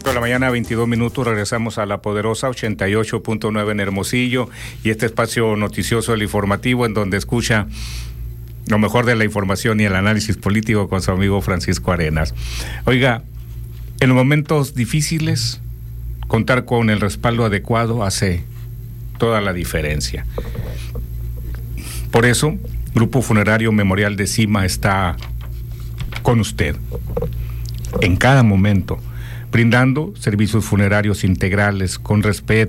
De la mañana, 22 minutos, regresamos a La Poderosa 88.9 en Hermosillo y este espacio noticioso, el informativo, en donde escucha lo mejor de la información y el análisis político con su amigo Francisco Arenas. Oiga, en los momentos difíciles, contar con el respaldo adecuado hace toda la diferencia. Por eso, Grupo Funerario Memorial de Cima está con usted en cada momento, brindando servicios funerarios integrales con respeto,